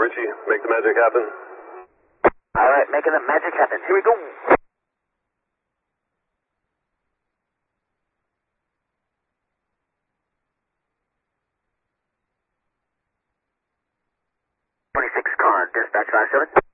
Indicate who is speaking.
Speaker 1: Richie, make the magic happen.
Speaker 2: All right, making the magic happen. Here we go. car, dispatch 57.